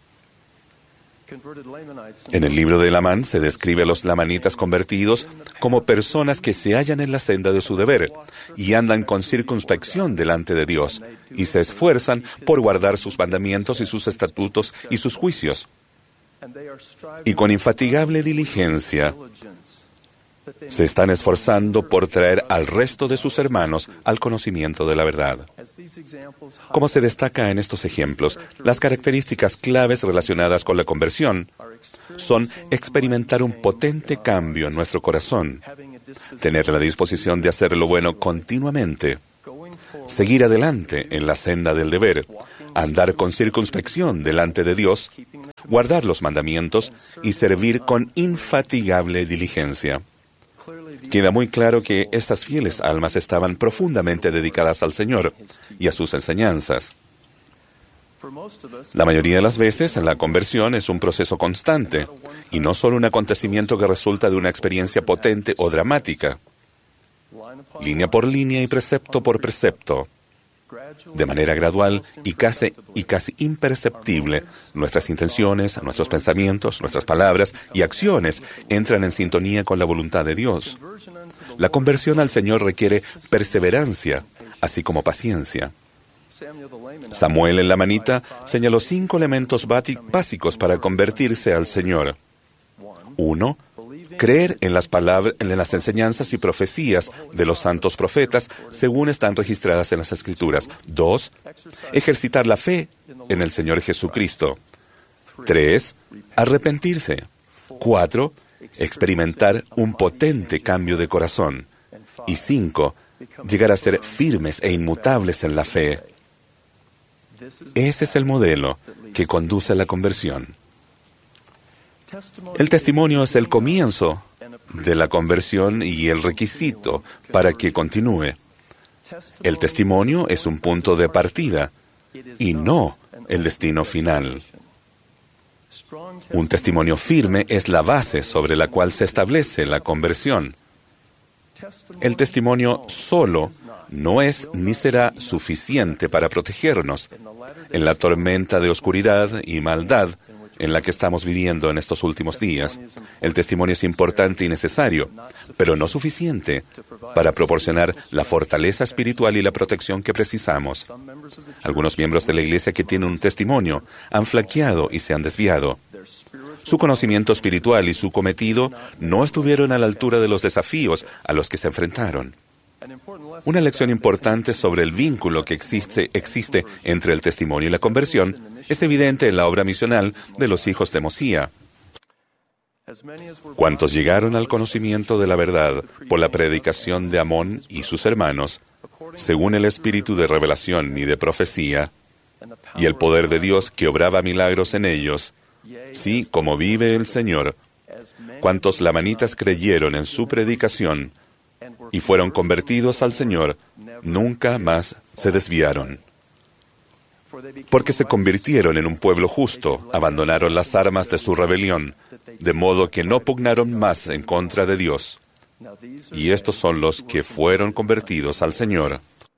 En el libro de Lamán se describe a los lamanitas convertidos como personas que se hallan en la senda de su deber y andan con circunspección delante de Dios y se esfuerzan por guardar sus mandamientos y sus estatutos y sus juicios. Y con infatigable diligencia Se están esforzando por traer al resto de sus hermanos al conocimiento de la verdad. Como se destaca en estos ejemplos, las características claves relacionadas con la conversión son experimentar un potente cambio en nuestro corazón, tener la disposición de hacer lo bueno continuamente, seguir adelante en la senda del deber, andar con circunspección delante de Dios, guardar los mandamientos y servir con infatigable diligencia. Queda muy claro que estas fieles almas estaban profundamente dedicadas al Señor y a sus enseñanzas. La mayoría de las veces, la conversión es un proceso constante y no solo un acontecimiento que resulta de una experiencia potente o dramática. Línea por línea y precepto por precepto, de manera gradual y casi, y casi imperceptible, nuestras intenciones, nuestros pensamientos, nuestras palabras y acciones entran en sintonía con la voluntad de Dios. La conversión al Señor requiere perseverancia, así como paciencia. Samuel el lamanita señaló cinco elementos básicos para convertirse al Señor. Uno, creer en las palabras, en las enseñanzas y profecías de los santos profetas, según están registradas en las Escrituras. Dos, ejercitar la fe en el Señor Jesucristo. Tres, arrepentirse. Cuatro, experimentar un potente cambio de corazón. Y cinco, llegar a ser firmes e inmutables en la fe. Ese es el modelo que conduce a la conversión. El testimonio es el comienzo de la conversión y el requisito para que continúe. El testimonio es un punto de partida y no el destino final. Un testimonio firme es la base sobre la cual se establece la conversión. El testimonio solo no es ni será suficiente para protegernos en la tormenta de oscuridad y maldad en la que estamos viviendo en estos últimos días. El testimonio es importante y necesario, pero no suficiente para proporcionar la fortaleza espiritual y la protección que precisamos. Algunos miembros de la Iglesia que tienen un testimonio han flaqueado y se han desviado. Su conocimiento espiritual y su cometido no estuvieron a la altura de los desafíos a los que se enfrentaron. Una lección importante sobre el vínculo que existe, existe entre el testimonio y la conversión es evidente en la obra misional de los hijos de Mosía. Cuantos llegaron al conocimiento de la verdad por la predicación de Amón y sus hermanos, según el espíritu de revelación y de profecía, y el poder de Dios que obraba milagros en ellos, sí, como vive el Señor, cuantos lamanitas creyeron en su predicación y fueron convertidos al Señor, nunca más se desviaron. Porque se convirtieron en un pueblo justo, abandonaron las armas de su rebelión, de modo que no pugnaron más en contra de Dios. Y estos son los que fueron convertidos al Señor.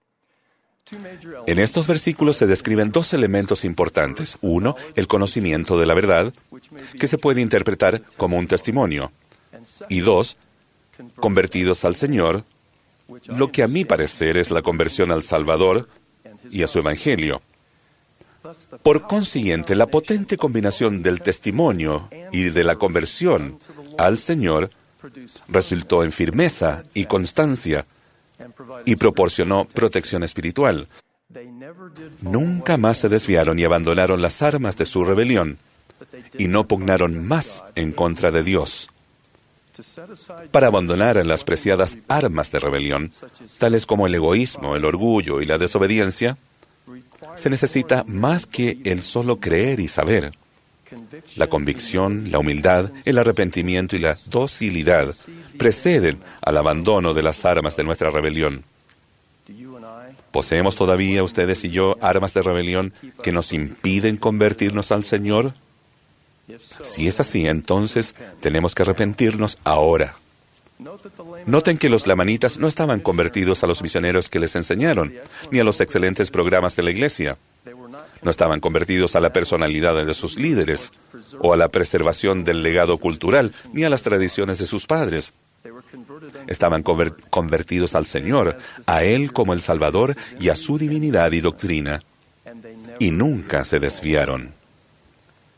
En estos versículos se describen dos elementos importantes. Uno, el conocimiento de la verdad, que se puede interpretar como un testimonio. Y dos, convertidos al Señor, lo que a mi parecer es la conversión al Salvador y a su Evangelio. Por consiguiente, la potente combinación del testimonio y de la conversión al Señor resultó en firmeza y constancia y proporcionó protección espiritual. Nunca más se desviaron y abandonaron las armas de su rebelión y no pugnaron más en contra de Dios. Para abandonar las preciadas armas de rebelión, tales como el egoísmo, el orgullo y la desobediencia, se necesita más que el solo creer y saber. La convicción, la humildad, el arrepentimiento y la docilidad preceden al abandono de las armas de nuestra rebelión. ¿Poseemos todavía, ustedes y yo, armas de rebelión que nos impiden convertirnos al Señor? Si es así, entonces tenemos que arrepentirnos ahora. Noten que los lamanitas no estaban convertidos a los misioneros que les enseñaron, ni a los excelentes programas de la Iglesia. No estaban convertidos a la personalidad de sus líderes, o a la preservación del legado cultural, ni a las tradiciones de sus padres. Estaban conver- convertidos al Señor, a Él como el Salvador y a su divinidad y doctrina, y nunca se desviaron.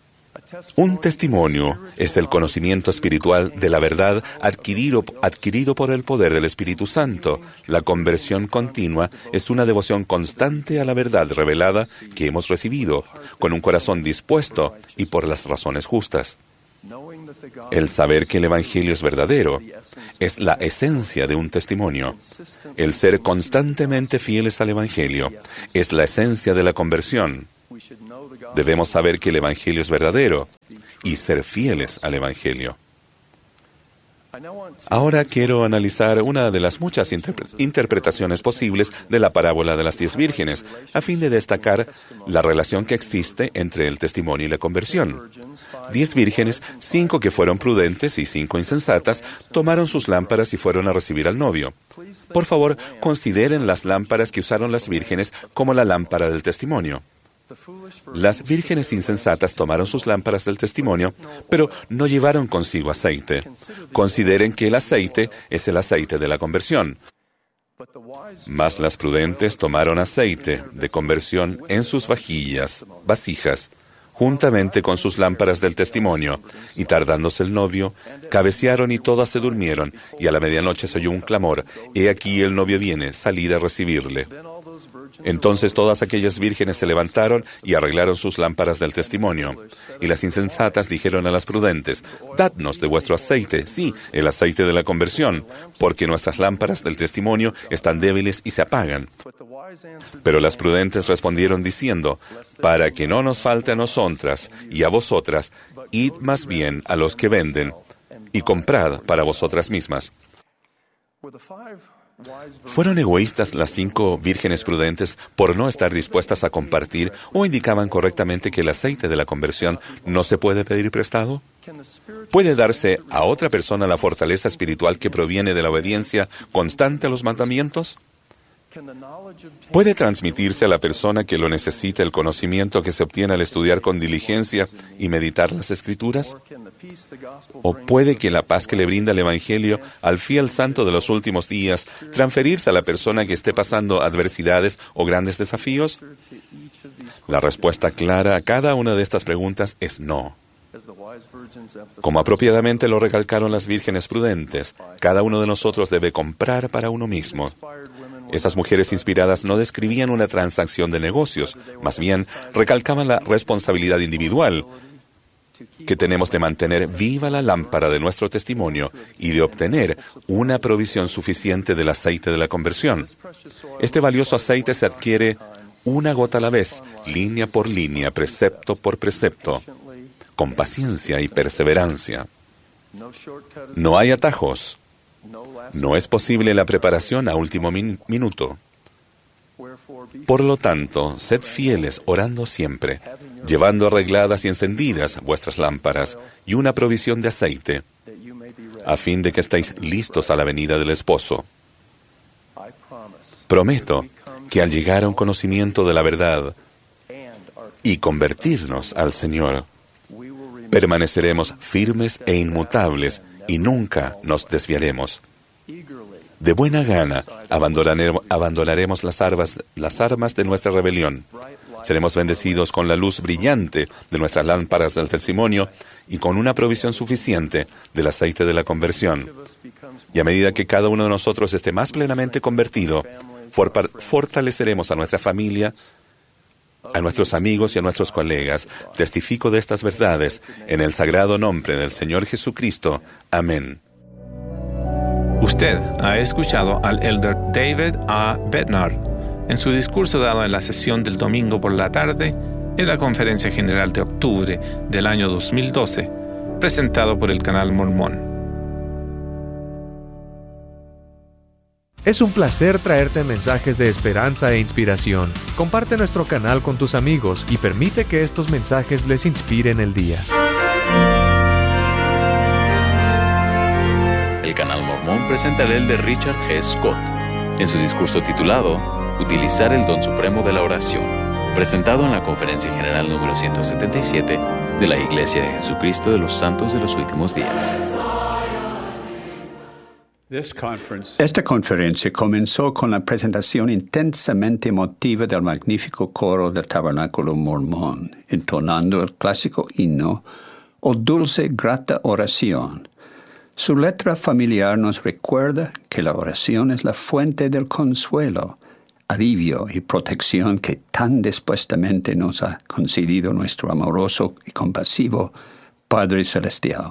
Un testimonio es el conocimiento espiritual de la verdad adquirido, adquirido por el poder del Espíritu Santo. La conversión continua es una devoción constante a la verdad revelada que hemos recibido, con un corazón dispuesto y por las razones justas. El saber que el Evangelio es verdadero es la esencia de un testimonio. El ser constantemente fieles al Evangelio es la esencia de la conversión. Debemos saber que el Evangelio es verdadero y ser fieles al Evangelio. Ahora quiero analizar una de las muchas interpre- interpretaciones posibles de la parábola de las diez vírgenes, a fin de destacar la relación que existe entre el testimonio y la conversión. Diez vírgenes, cinco que fueron prudentes y cinco insensatas, tomaron sus lámparas y fueron a recibir al novio. Por favor, consideren las lámparas que usaron las vírgenes como la lámpara del testimonio. Las vírgenes insensatas tomaron sus lámparas del testimonio, pero no llevaron consigo aceite. Consideren que el aceite es el aceite de la conversión. Mas las prudentes tomaron aceite de conversión en sus vajillas, vasijas, juntamente con sus lámparas del testimonio, y tardándose el novio, cabecearon y todas se durmieron, y a la medianoche se oyó un clamor: «He aquí el novio viene, salid a recibirle». Entonces todas aquellas vírgenes se levantaron y arreglaron sus lámparas del testimonio. Y las insensatas dijeron a las prudentes: «Dadnos de vuestro aceite, sí, el aceite de la conversión, porque nuestras lámparas del testimonio están débiles y se apagan». Pero las prudentes respondieron diciendo: «Para que no nos falte a nosotras y a vosotras, id más bien a los que venden y comprad para vosotras mismas». ¿Fueron egoístas las cinco vírgenes prudentes por no estar dispuestas a compartir, o indicaban correctamente que el aceite de la conversión no se puede pedir prestado? ¿Puede darse a otra persona la fortaleza espiritual que proviene de la obediencia constante a los mandamientos? ¿Puede transmitirse a la persona que lo necesita el conocimiento que se obtiene al estudiar con diligencia y meditar las Escrituras? ¿O puede que la paz que le brinda el Evangelio al fiel santo de los últimos días transferirse a la persona que esté pasando adversidades o grandes desafíos? La respuesta clara a cada una de estas preguntas es no. Como apropiadamente lo recalcaron las vírgenes prudentes, cada uno de nosotros debe comprar para uno mismo. Estas mujeres inspiradas no describían una transacción de negocios, más bien recalcaban la responsabilidad individual que tenemos de mantener viva la lámpara de nuestro testimonio y de obtener una provisión suficiente del aceite de la conversión. Este valioso aceite se adquiere una gota a la vez, línea por línea, precepto por precepto, con paciencia y perseverancia. No hay atajos. No es posible la preparación a último min- minuto. Por lo tanto, sed fieles orando siempre, llevando arregladas y encendidas vuestras lámparas y una provisión de aceite, a fin de que estéis listos a la venida del esposo. Prometo que al llegar a un conocimiento de la verdad y convertirnos al Señor, permaneceremos firmes e inmutables y nunca nos desviaremos. De buena gana abandonaremos, abandonaremos las armas, las armas de nuestra rebelión. Seremos bendecidos con la luz brillante de nuestras lámparas del testimonio y con una provisión suficiente del aceite de la conversión. Y a medida que cada uno de nosotros esté más plenamente convertido, for- fortaleceremos a nuestra familia, a nuestros amigos y a nuestros colegas. Testifico de estas verdades en el sagrado nombre del Señor Jesucristo. Amén. Usted ha escuchado al elder David A. Bednar en su discurso dado en la sesión del domingo por la tarde en la Conferencia General de octubre del año dos mil doce, presentado por el Canal Mormón. Es un placer traerte mensajes de esperanza e inspiración. Comparte nuestro canal con tus amigos y permite que estos mensajes les inspiren el día. El Canal Mormón presenta al elder Richard G. Scott en su discurso titulado Utilizar el don supremo de la oración, presentado en la Conferencia General número ciento setenta y siete de la Iglesia de Jesucristo de los Santos de los Últimos Días. Esta conferencia comenzó con la presentación intensamente emotiva del magnífico coro del Tabernáculo Mormón, entonando el clásico himno "O dulce grata oración". Su letra familiar nos recuerda que la oración es la fuente del consuelo, alivio y protección que tan dispuestamente nos ha concedido nuestro amoroso y compasivo Padre Celestial.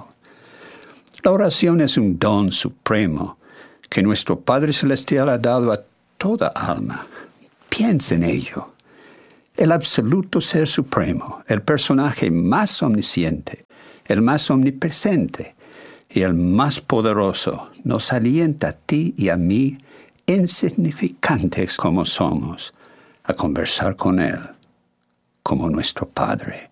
La oración es un don supremo que nuestro Padre Celestial ha dado a toda alma. Piensa en ello. El absoluto Ser Supremo, el personaje más omnisciente, el más omnipresente y el más poderoso, nos alienta a ti y a mí, insignificantes como somos, a conversar con Él, como nuestro Padre.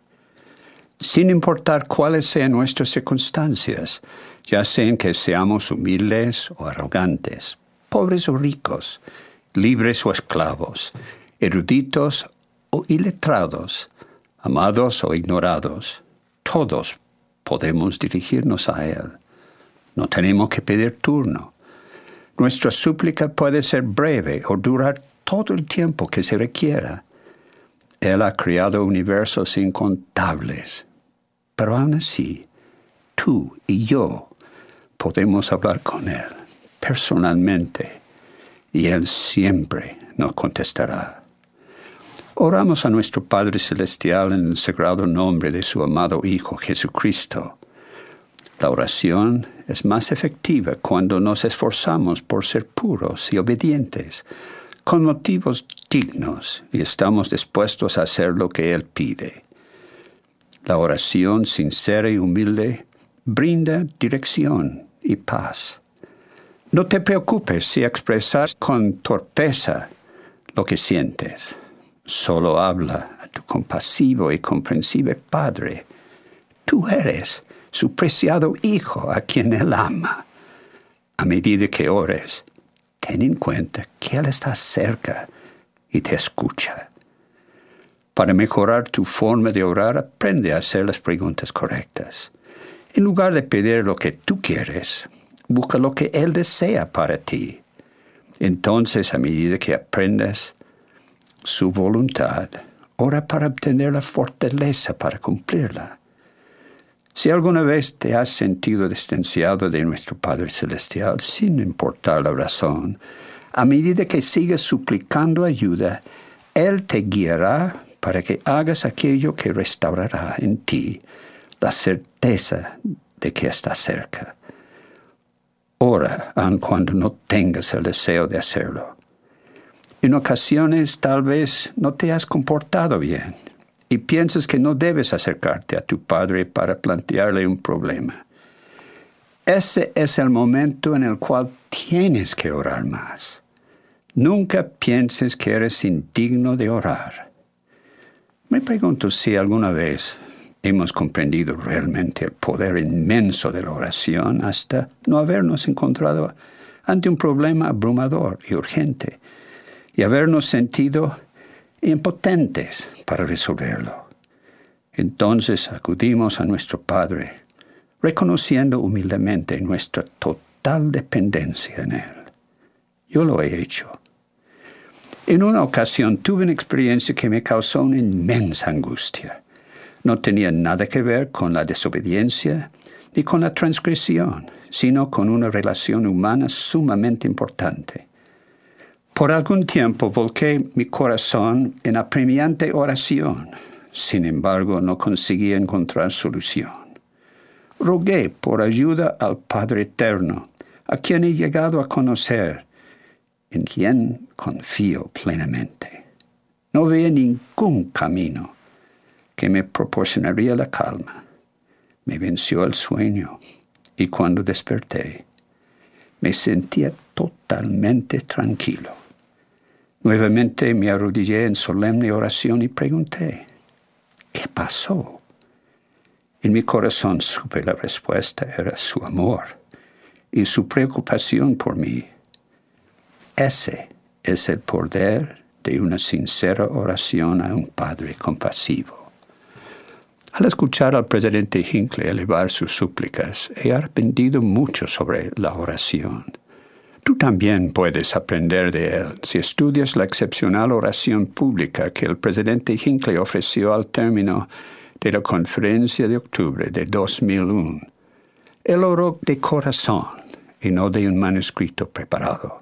Sin importar cuáles sean nuestras circunstancias, ya sean que seamos humildes o arrogantes, pobres o ricos, libres o esclavos, eruditos o iletrados, amados o ignorados, todos podemos dirigirnos a Él. No tenemos que pedir turno. Nuestra súplica puede ser breve o durar todo el tiempo que se requiera. Él ha creado universos incontables, pero aún así, tú y yo podemos hablar con Él personalmente y Él siempre nos contestará. Oramos a nuestro Padre Celestial en el sagrado nombre de su amado Hijo Jesucristo. La oración es más efectiva cuando nos esforzamos por ser puros y obedientes, con motivos dignos, y estamos dispuestos a hacer lo que Él pide. La oración sincera y humilde brinda dirección y paz. No te preocupes si expresas con torpeza lo que sientes. Solo habla a tu compasivo y comprensivo Padre. Tú eres su preciado Hijo a quien Él ama. A medida que ores, ten en cuenta que Él está cerca y te escucha. Para mejorar tu forma de orar, aprende a hacer las preguntas correctas. En lugar de pedir lo que tú quieres, busca lo que Él desea para ti. Entonces, a medida que aprendas su voluntad, ora para obtener la fortaleza para cumplirla. Si alguna vez te has sentido distanciado de nuestro Padre Celestial, sin importar la razón, a medida que sigues suplicando ayuda, Él te guiará para que hagas aquello que restaurará en ti la certeza de que está cerca. Ora aun cuando no tengas el deseo de hacerlo. En ocasiones tal vez no te has comportado bien y piensas que no debes acercarte a tu Padre para plantearle un problema. Ese es el momento en el cual tienes que orar más. Nunca pienses que eres indigno de orar. Me pregunto si alguna vez hemos comprendido realmente el poder inmenso de la oración hasta no habernos encontrado ante un problema abrumador y urgente y habernos sentido impotentes para resolverlo. Entonces acudimos a nuestro Padre, reconociendo humildemente nuestra total dependencia en Él. Yo lo he hecho. En una ocasión tuve una experiencia que me causó una inmensa angustia. No tenía nada que ver con la desobediencia ni con la transgresión, sino con una relación humana sumamente importante. Por algún tiempo volqué mi corazón en apremiante oración. Sin embargo, no conseguí encontrar solución. Rogué por ayuda al Padre Eterno, a quien he llegado a conocer, en quien confío plenamente. No veía ningún camino que me proporcionaría la calma. Me venció el sueño y cuando desperté, me sentía totalmente tranquilo. Nuevamente me arrodillé en solemne oración y pregunté, ¿qué pasó? En mi corazón supe la respuesta era su amor y su preocupación por mí. Ese es el poder de una sincera oración a un Padre compasivo. Al escuchar al presidente Hinckley elevar sus súplicas, he aprendido mucho sobre la oración. Tú también puedes aprender de él si estudias la excepcional oración pública que el presidente Hinckley ofreció al término de la conferencia de octubre de dos mil uno. Él oró de corazón y no de un manuscrito preparado.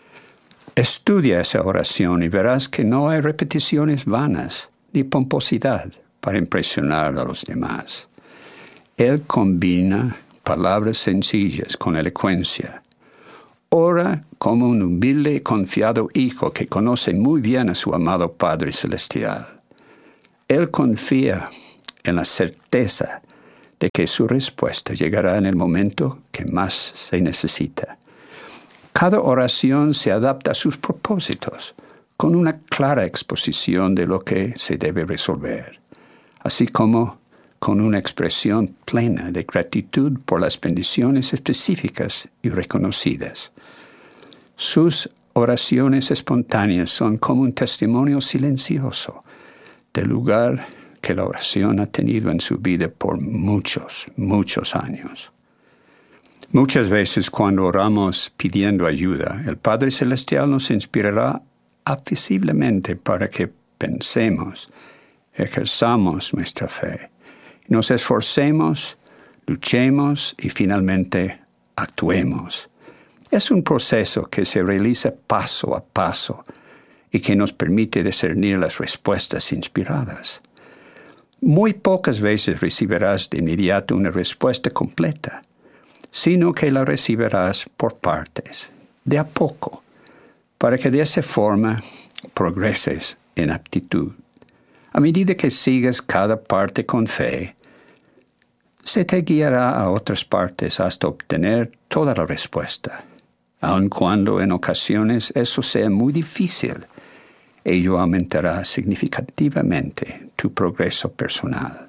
Estudia esa oración y verás que no hay repeticiones vanas ni pomposidad para impresionar a los demás. Él combina palabras sencillas con elocuencia. Ora como un humilde y confiado hijo que conoce muy bien a su amado Padre Celestial. Él confía en la certeza de que su respuesta llegará en el momento que más se necesita. Cada oración se adapta a sus propósitos, con una clara exposición de lo que se debe resolver, así como con una expresión plena de gratitud por las bendiciones específicas y reconocidas. Sus oraciones espontáneas son como un testimonio silencioso del lugar que la oración ha tenido en su vida por muchos, muchos años. Muchas veces cuando oramos pidiendo ayuda, el Padre Celestial nos inspirará apaciblemente para que pensemos, ejerzamos nuestra fe, nos esforcemos, luchemos y finalmente actuemos. Es un proceso que se realiza paso a paso y que nos permite discernir las respuestas inspiradas. Muy pocas veces recibirás de inmediato una respuesta completa, sino que la recibirás por partes, de a poco, para que de esa forma progreses en aptitud. A medida que sigas cada parte con fe, se te guiará a otras partes hasta obtener toda la respuesta. Aun cuando en ocasiones eso sea muy difícil, ello aumentará significativamente tu progreso personal.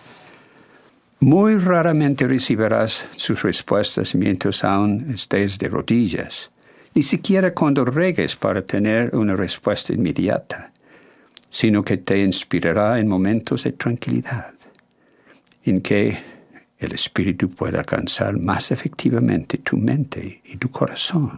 Muy raramente recibirás sus respuestas mientras aún estés de rodillas, ni siquiera cuando regues para tener una respuesta inmediata, sino que te inspirará en momentos de tranquilidad, en que el Espíritu puede alcanzar más efectivamente tu mente y tu corazón.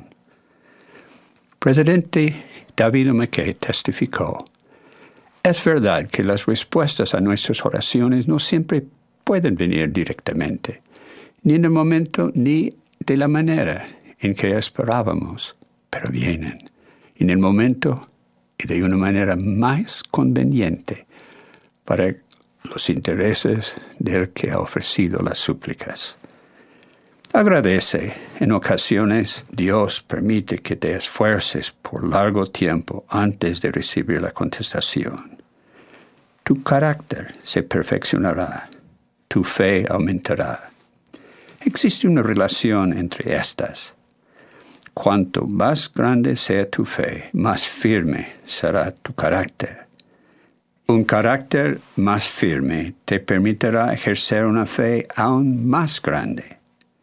Presidente David McKay testificó: es verdad que las respuestas a nuestras oraciones no siempre pueden venir directamente, ni en el momento ni de la manera en que esperábamos, pero vienen en el momento y de una manera más conveniente para los intereses del que ha ofrecido las súplicas. Agradece. En ocasiones, Dios permite que te esfuerces por largo tiempo antes de recibir la contestación. Tu carácter se perfeccionará. Tu fe aumentará. Existe una relación entre estas. Cuanto más grande sea tu fe, más firme será tu carácter. Un carácter más firme te permitirá ejercer una fe aún más grande.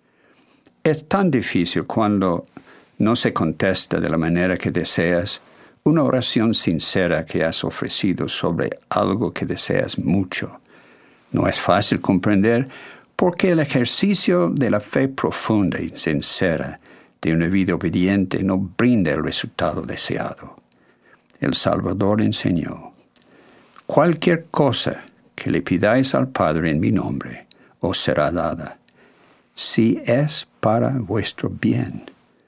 Es tan difícil cuando no se contesta de la manera que deseas una oración sincera que has ofrecido sobre algo que deseas mucho. No es fácil comprender por qué el ejercicio de la fe profunda y sincera de una vida obediente no brinda el resultado deseado. El Salvador enseñó: cualquier cosa que le pidáis al Padre en mi nombre os será dada, si es para vuestro bien.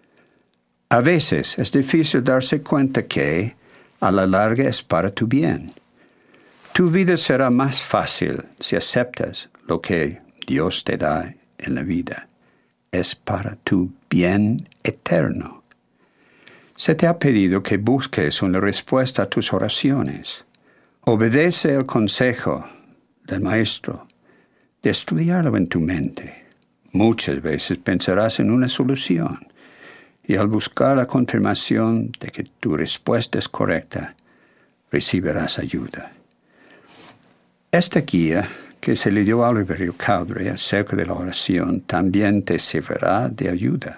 A veces es difícil darse cuenta que, a la larga, es para tu bien. Tu vida será más fácil si aceptas lo que Dios te da en la vida. Es para tu bien eterno. Se te ha pedido que busques una respuesta a tus oraciones. Obedece el consejo del Maestro de estudiarlo en tu mente. Muchas veces pensarás en una solución y al buscar la confirmación de que tu respuesta es correcta, recibirás ayuda. Esta guía que se le dio a Oliverio Cowdery acerca de la oración también te servirá de ayuda.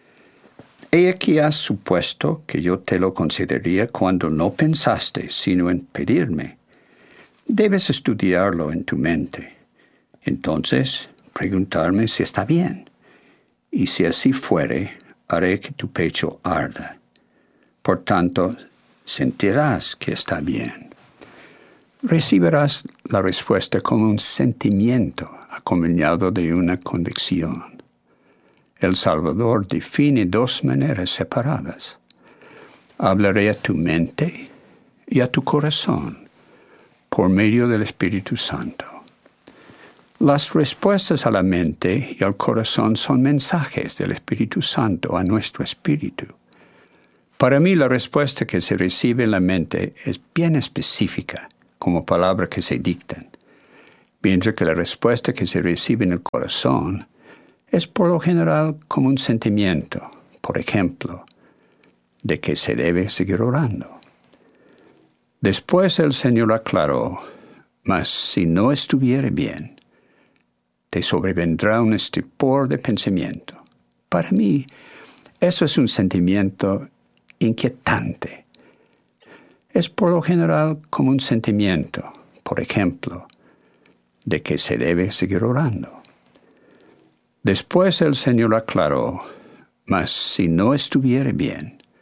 He aquí has supuesto que yo te lo concedería cuando no pensaste sino en pedirme. Debes estudiarlo en tu mente. Entonces, preguntarme si está bien. Y si así fuere, haré que tu pecho arda. Por tanto, sentirás que está bien. Recibirás la respuesta como un sentimiento acompañado de una convicción. El Salvador define dos maneras separadas. Hablaré a tu mente y a tu corazón por medio del Espíritu Santo. Las respuestas a la mente y al corazón son mensajes del Espíritu Santo a nuestro espíritu. Para mí, la respuesta que se recibe en la mente es bien específica, como palabras que se dictan, mientras que la respuesta que se recibe en el corazón es por lo general como un sentimiento, por ejemplo, de que se debe seguir orando. Después el Señor aclaró, mas si no estuviere bien, te sobrevendrá un estupor de pensamiento. Para mí, eso es un sentimiento inquietante. Es por lo general como un sentimiento, por ejemplo, de que se debe seguir orando. Después el Señor aclaró, mas si no estuviere bien,